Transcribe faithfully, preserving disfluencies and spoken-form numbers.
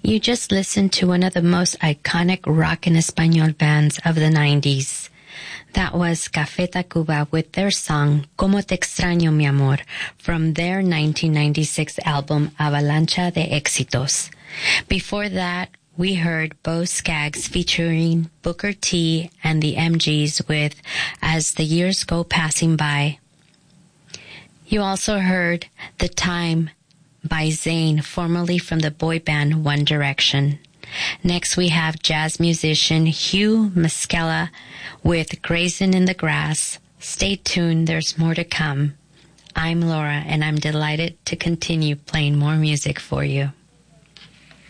You just listened to one of the most iconic rock en español bands of the nineties. That was Café Tacuba with their song Como Te Extraño Mi Amor from their nineteen ninety-six album Avalancha de Éxitos. Before that, we heard Bo Skaggs featuring Booker T and the M Gs with As the Years Go Passing By. You also heard The Time by Zayn, formerly from the boy band One Direction. Next we have jazz musician Hugh Masekela with Grazing in the Grass. Stay tuned, there's more to come. I'm Laura, and I'm delighted to continue playing more music for you.